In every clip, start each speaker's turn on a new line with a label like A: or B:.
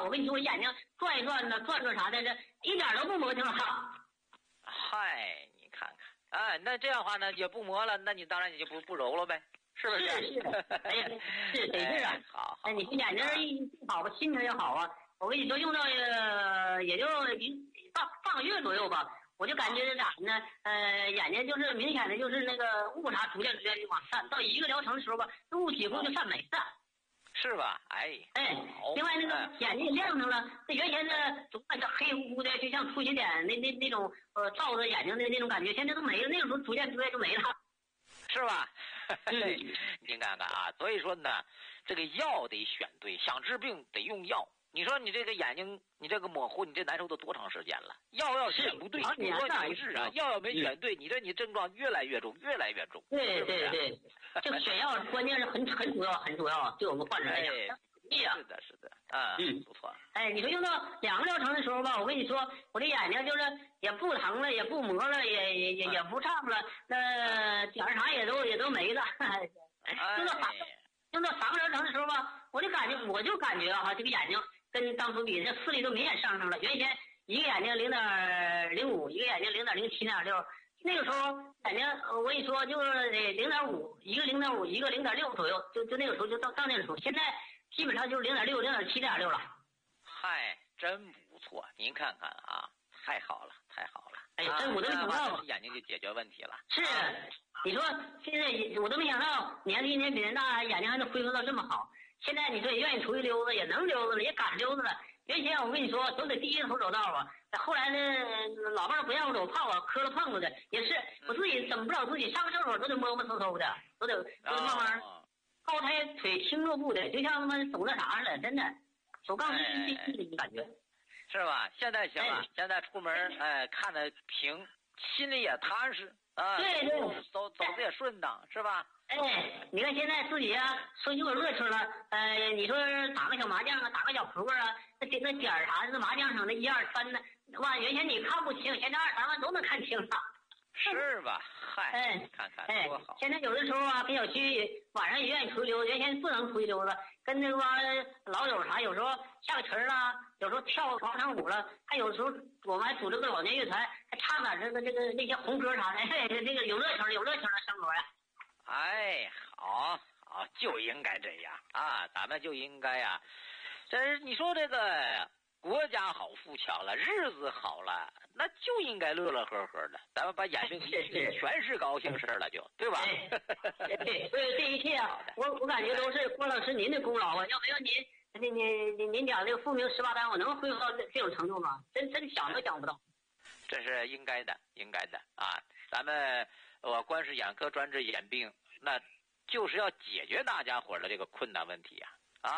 A: 我跟你说，我眼睛转一转呢，转啥的，这一点都不磨蹭了。
B: 嗨，你看看啊，那这样的话呢，也不磨了，那你当然你就不揉了呗，是不是？
A: 是，哎呀，是得是啊。
B: 好，
A: 那你这眼睛一好吧，心情也好啊。我跟你说，用到也就半个月左右吧，我就感觉咋呢？眼睛就是明显的就是那个雾啥逐渐就往散，到一个疗程的时候吧，雾几乎就散没了。
B: 是吧？哎，
A: 另外那个眼睛也亮上了，这原先呢总感觉黑乎乎的，就像出血点那种照着眼睛的那种感觉，现在都没了。那个时候逐渐就没了，
B: 是吧？您看看啊，所以说呢，这个药得选对，想治病得用药。你说你这个眼睛，你这个模糊，你这难受都多长时间了？药要选不对，你说没事啊，药要没选对，你这症状越来越重，越来越重。
A: 对，这个选药关键是很主要，对我们患者来讲。
B: 是的，啊，不错。
A: 哎，你说用到2个疗程的时候吧，我跟你说，我这眼睛就是也不疼了，也不磨了，也不胀了，那点儿啥也都没了。用到3个疗程的时候吧，我就感觉哈，这个眼睛跟当初比，这视力都明显上升了。原先一个眼睛0.05，一个眼睛0.07、0.6，那个时候眼睛我跟你说就是0.5，一个0.5，一个0.6左右，就那个时候就到那个时候，现在基本上就是0.6、0.7、0.6了。
B: 嗨，真不错，您看看啊，太好了。
A: 哎呀，这我都没想到，
B: 眼睛就解决问题了。
A: 是，你说现在我都没想到，年纪一年比人大，眼睛还能恢复到这么好。现在你说也愿意出去溜达，也能溜达了，也敢溜达了。原先我跟你说，都得低着头走道啊。后来呢，老伴不让我走，怕我磕了碰了的。也是我自己怎么不知道自己上个厕所都得摸摸搜搜的，都得慢慢高抬腿轻落步的，就像他妈走那啥似的，真的手杠一的感觉。
B: 是吧？现在行了，现在出门看得平，心里也踏实啊。
A: 对，
B: 走的也顺当，是吧？
A: 你看现在自己啊，说有热情了。你说打个小麻将啊，打个小扑克啊，那点儿啥的，那麻将上的1、2、3的，哇，原先你看不清，现在2、3万都能看清了。
B: 是吧？嗨，看看多好。
A: 现在有的时候啊，跟小区晚上也愿意出去溜达，原先不能出去溜达，跟那帮老友啥，有时候下个棋啦，有时候跳广场舞了，还有时候我们还组织个老年乐团，还唱点那些红歌啥的，那个有热情的生活呀。
B: 哎，好，就应该这样啊，咱们就应该呀。这你说这个国家好富强了，日子好了，那就应该乐乐呵呵的，咱们把眼睛全是高兴事了，就对吧？
A: 对，这一切啊，我感觉都是郭老师您的功劳啊，要没有您讲这个复明18单，我能恢复到这种程度吗？真想都想不到。
B: 这是应该的啊！咱们观视眼科专治眼病，那就是要解决大家伙的这个困难问题呀！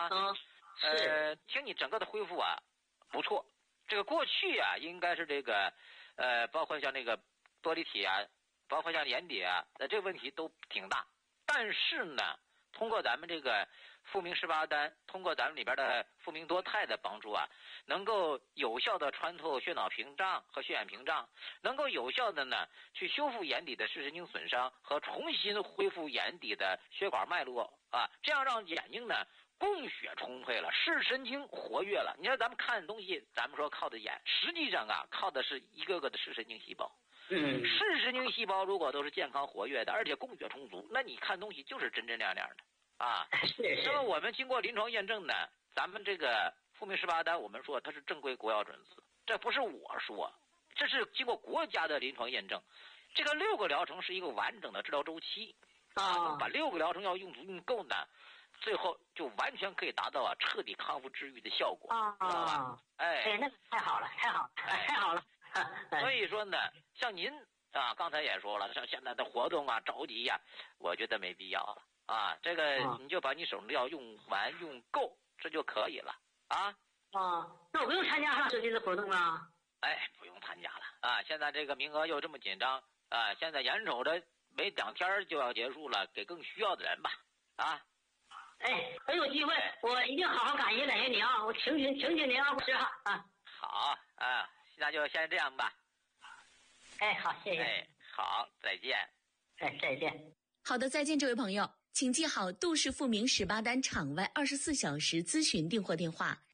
B: 听你整个的恢复啊，不错。这个过去啊，应该是这个包括像那个多粒体啊，包括像眼底啊，这个问题都挺大。但是呢，通过咱们这个复明18单，通过咱们里边的复明多肽的帮助啊，能够有效的穿透血脑屏障和血眼屏障，能够有效的呢去修复眼底的视神经损伤和重新恢复眼底的血管脉络啊，这样让眼睛呢供血充沛了，视神经活跃了。你说咱们看东西，咱们说靠的眼，实际上啊靠的是一个个的视神经细胞。视神经细胞如果都是健康活跃的，而且供血充足，那你看东西就是真真亮亮的啊。那么我们经过临床验证呢，咱们这个复明18单，我们说它是正规国药准字，这不是我说，这是经过国家的临床验证。这个6个疗程是一个完整的治疗周期啊，把6个疗程要用足用够呢，最后就完全可以达到彻底康复治愈的效果啊！
A: 那太好了，太好了。
B: 所以说呢，像您啊，刚才也说了，像现在的活动啊，着急呀，我觉得没必要了啊。这个你就把你手上的药用完用够，这就可以了啊。
A: 那我不用参加这次活动了？
B: 不用参加了啊！现在这个名额又这么紧张啊，现在眼瞅着没2天就要结束了，给更需要的人吧啊！
A: 很有机会，我一定好好感谢你啊！我请您啊，不是啊。
B: 好啊，那就先这样吧。
A: 好，谢谢。
B: 好，再见。
A: 再见。
C: 好的，再见，这位朋友，请记好杜氏复明18单场外24小时咨询订货电话